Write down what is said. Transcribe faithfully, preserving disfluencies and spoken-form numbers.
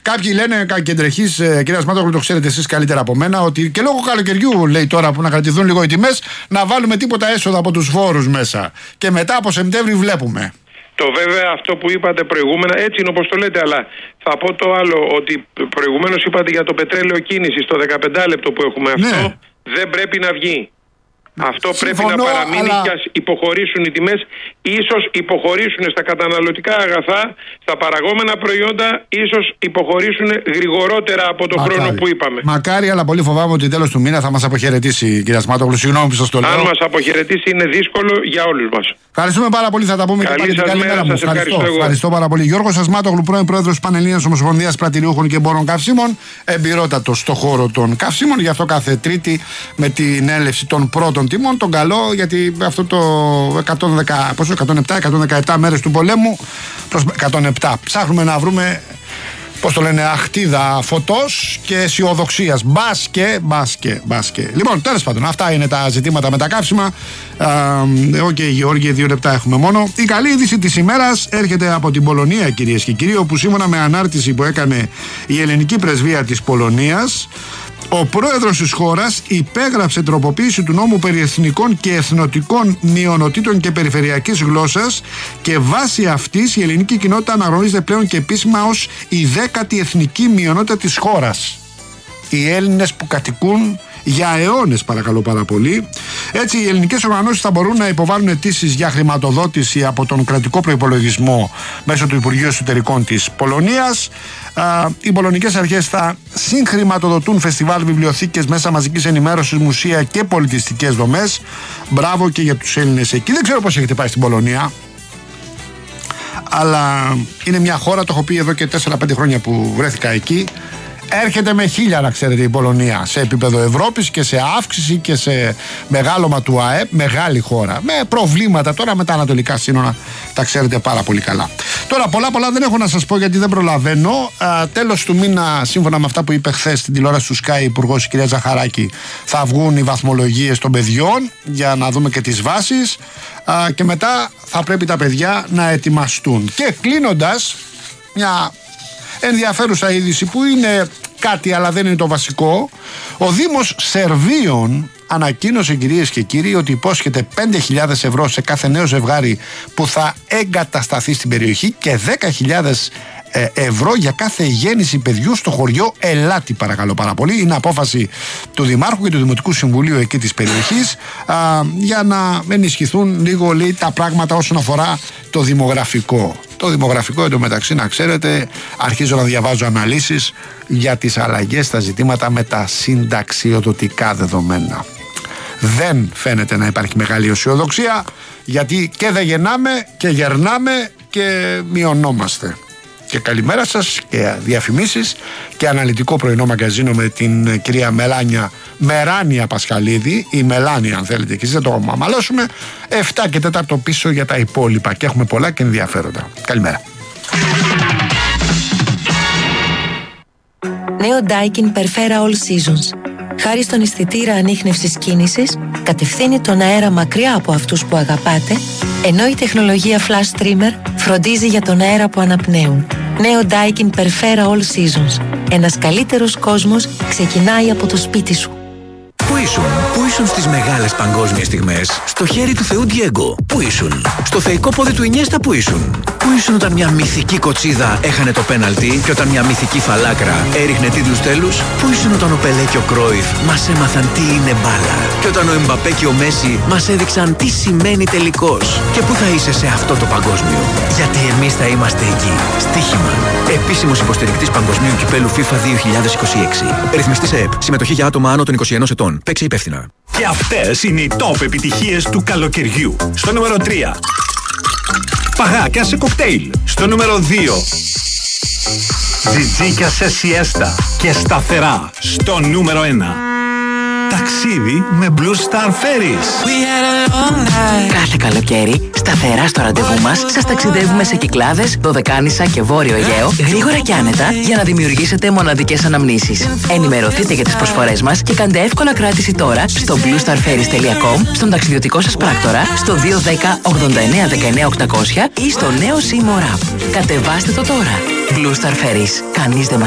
Κάποιοι λένε, κακεντρεχείς, κυρία Σμάτογλου, το ξέρετε εσείς καλύτερα από μένα, ότι και λόγω καλοκαιριού, λέει τώρα, που να κρατηθούν λίγο οι τιμές, να βάλουμε τίποτα έσοδα από τους φόρους μέσα. Και μετά από Σεπτέμβρη βλέπουμε. Το βέβαια αυτό που είπατε προηγούμενα, έτσι είναι όπως το λέτε, αλλά θα πω το άλλο, ότι προηγουμένως είπατε για το πετρέλαιο κίνησης, το δεκαπέντε λεπτό που έχουμε αυτό, ναι. Δεν πρέπει να βγει. Αυτό Συμφωνώ, πρέπει να παραμείνει αλλά... και ας υποχωρήσουν οι τιμές, ίσως υποχωρήσουν στα καταναλωτικά αγαθά, στα παραγόμενα προϊόντα, ίσως υποχωρήσουν γρηγορότερα από τον Μακάρι. χρόνο που είπαμε. Μακάρι, αλλά πολύ φοβάμαι ότι τέλος του μήνα θα μας αποχαιρετήσει, κυρία Σμάτογλου. Συγγνώμη που σας το λέω. Αν μας αποχαιρετήσει είναι δύσκολο για όλους μας. Ευχαριστούμε πάρα πολύ, θα τα πούμε. Καλή και πάλι. Καλή μέρα μου. Ευχαριστώ, ευχαριστώ, ευχαριστώ πάρα πολύ. Γιώργος Σμάτογλου, πρώην πρόεδρος της Πανελλήνιας Ομοσπονδίας Πρατηριούχων και Εμπόρων Καυσίμων, εμπειρότατος στο χώρο των καυσίμων. Γι' αυτό κάθε Τρίτη με την έλευση των πρώτων τιμών, τον καλό, γιατί αυτό το εκατόν δέκα, πόσο, εκατόν επτά, εκατόν δεκαεπτά μέρες του πολέμου, εκατόν επτά, ψάχνουμε να βρούμε, πώς το λένε, αχτίδα φωτός και αισιοδοξίας. Μπάσκε, μπάσκε, μπάσκε. Λοιπόν, τέλος πάντων, αυτά είναι τα ζητήματα με τα καύσιμα. Οκ, okay, Γεώργη, δύο λεπτά έχουμε μόνο. Η καλή είδηση της ημέρας έρχεται από την Πολωνία, κυρίες και κύριοι, όπου σύμφωνα με ανάρτηση που έκανε η ελληνική πρεσβεία της Πολωνίας, ο πρόεδρος της χώρας υπέγραψε τροποποίηση του νόμου περί εθνικών και εθνοτικών μειονοτήτων και περιφερειακής γλώσσας, και βάσει αυτής η ελληνική κοινότητα αναγνωρίζεται πλέον και επίσημα ως η δέκατη εθνική μειονότητα της χώρας. Οι Έλληνες που κατοικούν για αιώνες, παρακαλώ πάρα πολύ. Έτσι, οι ελληνικές οργανώσεις θα μπορούν να υποβάλουν αιτήσεις για χρηματοδότηση από τον κρατικό προϋπολογισμό μέσω του Υπουργείου Εσωτερικών της Πολωνίας. Οι πολωνικές αρχές θα συγχρηματοδοτούν φεστιβάλ, βιβλιοθήκες, μέσα μαζικής ενημέρωσης, μουσεία και πολιτιστικές δομές. Μπράβο και για τους Έλληνες εκεί. Δεν ξέρω πώς έχετε πάει στην Πολωνία, αλλά είναι μια χώρα, το έχω πει εδώ και τέσσερα πέντε χρόνια που βρέθηκα εκεί. Έρχεται με χίλια, να ξέρετε, η Πολωνία σε επίπεδο Ευρώπης και σε αύξηση και σε μεγάλωμα του ΑΕΠ. Μεγάλη χώρα. Με προβλήματα τώρα με τα ανατολικά σύνορα, τα ξέρετε πάρα πολύ καλά. Τώρα, πολλά πολλά δεν έχω να σας πω γιατί δεν προλαβαίνω. Α, τέλος του μήνα, σύμφωνα με αυτά που είπε χθες στην τηλεόραση του Sky υπουργός, η κυρία Ζαχαράκη, θα βγουν οι βαθμολογίες των παιδιών για να δούμε και τις βάσεις. Α, και μετά θα πρέπει τα παιδιά να ετοιμαστούν. Και κλείνοντας, μια ενδιαφέρουσα είδηση που είναι κάτι αλλά δεν είναι το βασικό. Ο Δήμος Σερβίων ανακοίνωσε, κυρίες και κύριοι, ότι υπόσχεται πέντε χιλιάδες ευρώ σε κάθε νέο ζευγάρι που θα εγκατασταθεί στην περιοχή και δέκα χιλιάδες ευρώ για κάθε γέννηση παιδιού στο χωριό Ελάτη, παρακαλώ πάρα πολύ. Είναι απόφαση του Δημάρχου και του Δημοτικού Συμβουλίου εκεί της περιοχής, α, για να ενισχυθούν λίγο, λέει, τα πράγματα όσον αφορά το δημογραφικό. Το δημογραφικό, εντωμεταξύ, να ξέρετε, αρχίζω να διαβάζω αναλύσεις για τις αλλαγές στα ζητήματα με τα συνταξιοδοτικά δεδομένα. Δεν φαίνεται να υπάρχει μεγάλη αισιοδοξία, γιατί και δεν γεννάμε και γερνάμε και μειωνόμαστε. Και καλημέρα σας και διαφημίσεις και αναλυτικό πρωινό μαγκαζίνο με την κυρία Μελάνια Μεράνια Πασχαλίδη, η Μελάνια αν θέλετε και εσείς, δεν το μαμαλώσουμε. Εφτά και τέταρτο πίσω για τα υπόλοιπα και έχουμε πολλά και ενδιαφέροντα. Καλημέρα. Νέο Daikin Perfera All Seasons. Χάρη στον αισθητήρα ανίχνευσης κίνησης, κατευθύνει τον αέρα μακριά από αυτούς που αγαπάτε, ενώ η τεχνολογία Flash Trimmer φροντίζει για τον αέρα που αναπνέουν. Νέο Daikin Perfera All Seasons. Ένας καλύτερος κόσμος ξεκινάει από το σπίτι σου. Πού ήσουν, πού ήσουν στις μεγάλες παγκόσμιες στιγμές, στο χέρι του Θεού Ντιέγκο, πού ήσουν, στο θεϊκό πόδι του Ινιέστα, πού ήσουν, πού ήσουν όταν μια μυθική κοτσίδα έχανε το πέναλτι και όταν μια μυθική φαλάκρα έριχνε τίτλους τέλους, πού ήσουν όταν ο Πελέ και ο Κρόιφ μας έμαθαν τι είναι μπάλα και όταν ο Εμπαπέ και ο Μέση μας έδειξαν τι σημαίνει τελικός, και πού θα είσαι σε αυτό το παγκόσμιο, γιατί εμείς θα είμαστε εκεί. Στοίχημα. Επίσημος υποστηρικτής Παγκοσμίου Κυπέλου FIFA δύο χιλιάδες είκοσι έξι. Ρυθμιστής ΕΕΠ. Συμμετοχή για άτομα άνω των είκοσι ενός ετών. Παίξε υπεύθυνα. Και αυτές είναι οι top επιτυχίες του καλοκαιριού. Στο νούμερο τρία. Παγάκια σε κοκτέιλ. Στο νούμερο δύο. Τζιτζίκια σε σιέστα και σταθερά. Στο νούμερο ένα. Ταξίδι με Blue Star Ferries. Κάθε καλοκαίρι, σταθερά στο ραντεβού μας, σας ταξιδεύουμε σε Κυκλάδες, Δωδεκάνησα και Βόρειο Αιγαίο, γρήγορα και άνετα, για να δημιουργήσετε μοναδικές αναμνήσεις. Ενημερωθείτε για τις προσφορές μας και κάντε εύκολα κράτηση τώρα στο blue star ferries τελεία com, στον ταξιδιωτικό σας πράκτορα, στο δύο ένα μηδέν ογδόντα εννέα δεκαεννέα οκτακόσια ή στο νέο Seymour App. Κατεβάστε το τώρα. Blue Star Ferries. Κανείς δεν